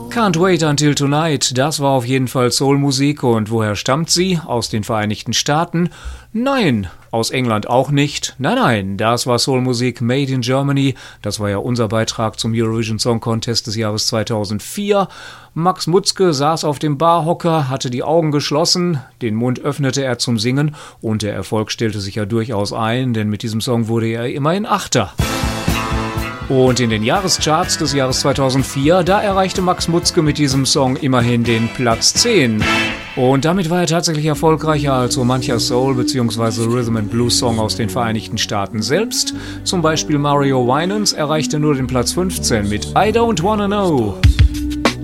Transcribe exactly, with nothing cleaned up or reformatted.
Can't Wait Until Tonight, das war auf jeden Fall Soulmusik. Und woher stammt sie? Aus den Vereinigten Staaten? Nein, aus England auch nicht. Nein, nein, das war Soulmusik made in Germany. Das war ja unser Beitrag zum Eurovision Song Contest des Jahres zweitausendvier. Max Mutzke saß auf dem Barhocker, hatte die Augen geschlossen, den Mund öffnete er zum Singen und der Erfolg stellte sich ja durchaus ein, denn mit diesem Song wurde er immerhin Achter. Und in den Jahrescharts des Jahres zweitausendvier, da erreichte Max Mutzke mit diesem Song immerhin den Platz zehn. Und damit war er tatsächlich erfolgreicher als so mancher Soul- bzw. Rhythm and Blues Song aus den Vereinigten Staaten selbst. Zum Beispiel Mario Winans erreichte nur den Platz fünfzehn mit I Don't Wanna Know.